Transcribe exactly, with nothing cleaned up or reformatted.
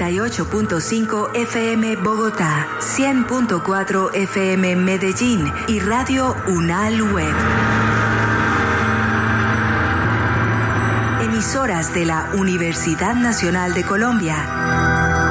noventa y ocho punto cinco F M Bogotá, cien punto cuatro F M Medellín y Radio Unal Web. Emisoras de la Universidad Nacional de Colombia.